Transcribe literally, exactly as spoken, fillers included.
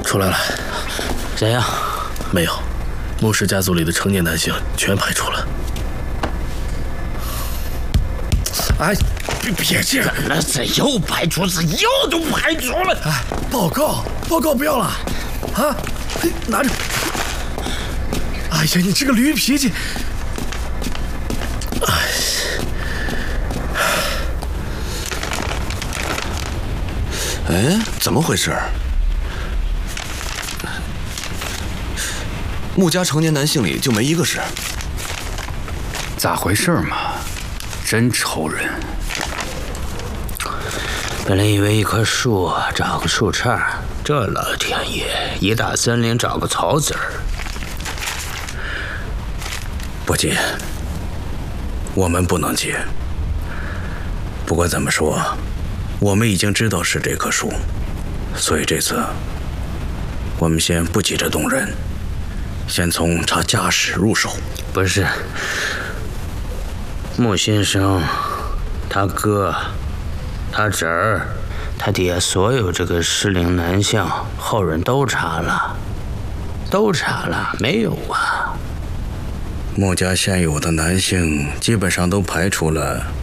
出来了。 怎样？ 没有，穆氏家族里的成年男性全排除了。哎，别别这样！ 那这又排除，这又都排除了。 哎，报告，报告不要了，啊，拿着。哎呀，你这个驴脾气！哎， 哎，怎么回事？穆家成年男性里就没一个是。 咋回事嘛？真愁人。 本来以为一棵树找个树杈，这老天爷一大森林找个草籽儿。 不接，我们不能接。不管怎么说，我们已经知道是这棵树，所以这次我们先不急着动人，先从查家史入手。 不是，穆先生，他哥，他侄儿，他底下所有这个适龄男性后人都查了，都查了，没有啊。 穆家现有的男性基本上都排除了